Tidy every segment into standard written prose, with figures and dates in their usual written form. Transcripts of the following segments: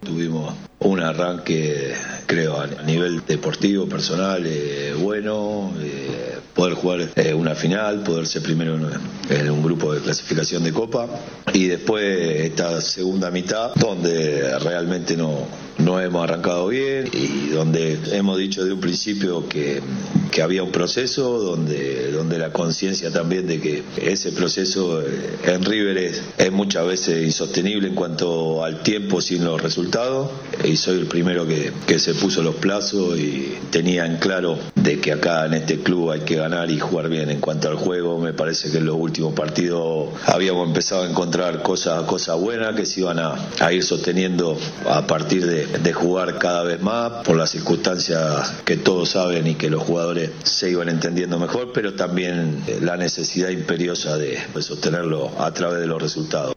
Tuvimos un arranque, creo, a nivel deportivo, personal, bueno, poder jugar una final, poder ser primero en un grupo de clasificación de Copa, y después esta segunda mitad donde realmente no hemos arrancado bien y donde hemos dicho de un principio que había un proceso donde la conciencia también de que ese proceso en River es muchas veces insostenible en cuanto al tiempo sin los resultados, y soy el primero que se puso los plazos y tenía en claro de que acá en este club hay que ganar y jugar bien. En cuanto al juego, me parece que en los últimos partidos habíamos empezado a encontrar cosas buenas que se iban a ir sosteniendo a partir de jugar cada vez más por las circunstancias que todos saben y que los jugadores se iban entendiendo mejor, pero también la necesidad imperiosa de sostenerlo a través de los resultados.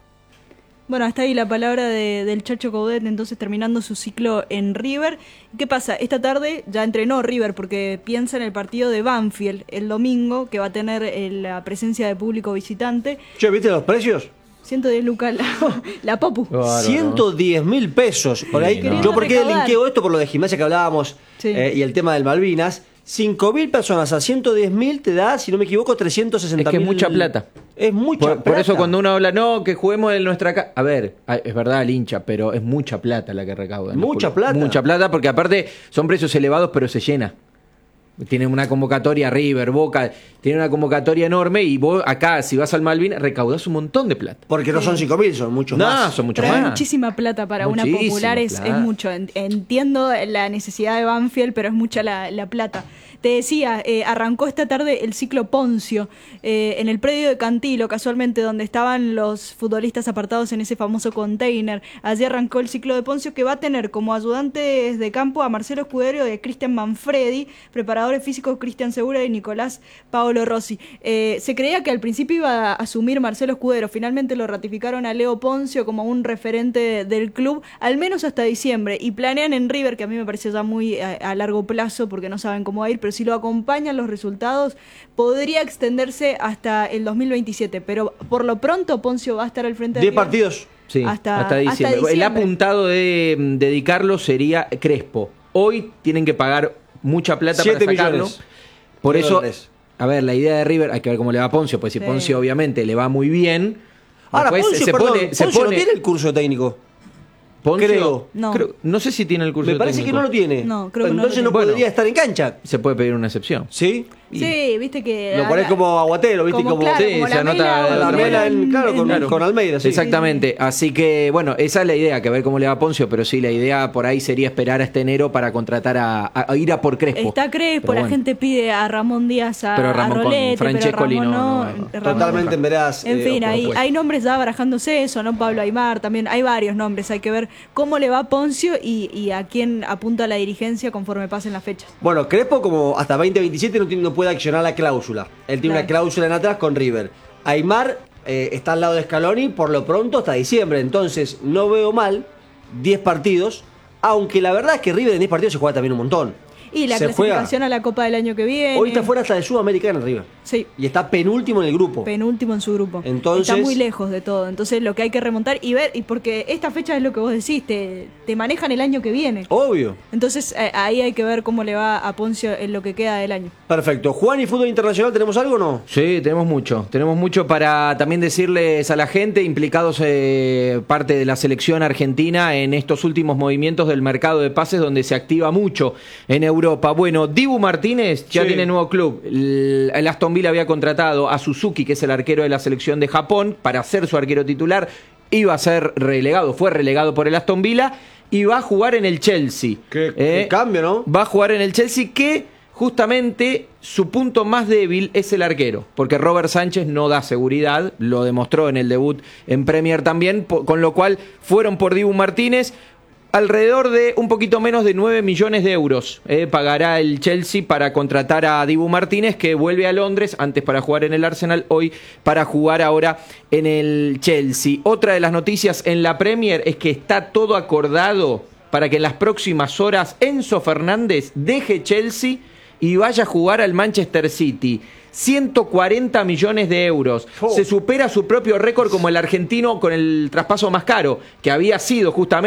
Bueno, hasta ahí la palabra del Chacho Coudet, entonces terminando su ciclo en River. ¿Qué pasa? Esta tarde ya entrenó River porque piensa en el partido de Banfield el domingo, que va a tener la presencia de público visitante. Che, ¿viste los precios? 110 lucas la Popu. Claro, 110.000 pesos. Por ahí, no. Yo porque linkeo esto por lo de gimnasia que hablábamos, sí. Y el tema del Malvinas. 5.000 personas a 110.000 te da, si no me equivoco, 360.000. Es que es mucha plata. Es mucha plata. Por eso cuando uno habla, no, que juguemos en nuestra casa. A ver, es verdad el hincha, pero es mucha plata la que recaudan. Mucha plata. Mucha plata, porque aparte son precios elevados, pero se llena. Tienen una convocatoria River, Boca, tiene una convocatoria enorme, y vos acá, si vas al Malvinas, recaudás un montón de plata. Porque no son 5.000, son muchos más. No, son muchos pero más. Es muchísima plata para una popular, es mucho. Entiendo la necesidad de Banfield, pero es mucha la plata. Te decía, arrancó esta tarde el ciclo Poncio en el predio de Cantilo, casualmente donde estaban los futbolistas apartados en ese famoso container. Allí arrancó el ciclo de Poncio, que va a tener como ayudantes de campo a Marcelo Escudero y a Cristian Manfredi, preparadores físicos Cristian Segura y Nicolás Paolo Rossi. Se creía que al principio iba a asumir Marcelo Escudero, finalmente lo ratificaron a Leo Poncio como un referente del club, al menos hasta diciembre, y planean en River, que a mí me parece ya muy a largo plazo porque no saben cómo va a ir, pero si lo acompañan los resultados, podría extenderse hasta el 2027. Pero por lo pronto, Poncio va a estar al frente de 10 partidos. Sí, hasta diciembre. El apuntado de dedicarlo sería Crespo. Hoy tienen que pagar mucha plata para sacarlo. Millones. Por eso, a ver, la idea de River, hay que ver cómo le va a Poncio, pues si Poncio obviamente le va muy bien. Ahora, Poncio, Poncio no tiene el curso técnico. Poncio, no. No sé si tiene el curso técnico. Me parece que no lo tiene. No, creo que entonces no podría estar en cancha. Se puede pedir una excepción. ¿Sí? Sí, viste que... Lo pones como aguatero, viste, como claro, sí, como se anota la Mela con Almeida, sí. Exactamente, así que bueno, esa es la idea, que ver cómo le va a Poncio, pero sí, la idea por ahí sería esperar a este enero para contratar a ir a por Crespo. Está Crespo, la gente pide a Ramón Díaz, pero Ramón a Rolete, con Francescoli no, totalmente en veras. En fin, hay nombres ya barajándose eso, ¿no? Pablo Aimar también, hay varios nombres, hay que ver cómo le va a Poncio y a quién apunta la dirigencia conforme pasen las fechas. Bueno, Crespo como hasta 2027 no puede accionar la cláusula. Él tiene una cláusula en atrás con River. Aimar está al lado de Scaloni por lo pronto hasta diciembre. Entonces no veo mal 10 partidos. Aunque la verdad es que River en 10 partidos se juega también un montón. Y la clasificación a la Copa del año que viene. Hoy está fuera hasta de Sudamericana River. Sí. Y está penúltimo en el grupo. Penúltimo en su grupo. Entonces, está muy lejos de todo. Entonces lo que hay que remontar y ver, y porque esta fecha es lo que vos decís, te manejan el año que viene. Obvio. Entonces ahí hay que ver cómo le va a Poncio en lo que queda del año. Perfecto. Juan, ¿y fútbol internacional tenemos algo o no? Sí, tenemos mucho para también decirles a la gente implicados parte de la selección argentina en estos últimos movimientos del mercado de pases donde se activa mucho en Europa. Bueno, Dibu Martínez ya tiene nuevo club. El Aston Villa había contratado a Suzuki, que es el arquero de la selección de Japón, para ser su arquero titular. Iba a ser relegado, fue relegado por el Aston Villa y va a jugar en el Chelsea. Qué cambio, ¿no? Va a jugar en el Chelsea, que justamente su punto más débil es el arquero, porque Robert Sánchez no da seguridad, lo demostró en el debut en Premier también, con lo cual fueron por Dibu Martínez. Alrededor de un poquito menos de 9 millones de euros pagará el Chelsea para contratar a Dibu Martínez, que vuelve a Londres, antes para jugar en el Arsenal, hoy para jugar ahora en el Chelsea. Otra de las noticias en la Premier es que está todo acordado para que en las próximas horas Enzo Fernández deje Chelsea y vaya a jugar al Manchester City. 140 millones de euros. Se supera su propio récord como el argentino con el traspaso más caro, que había sido justamente